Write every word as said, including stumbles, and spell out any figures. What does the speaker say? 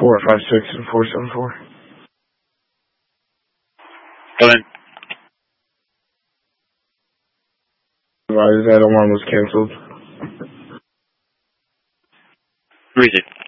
four five six and four seven four. Go in. Advise that alarm was canceled. Who is it?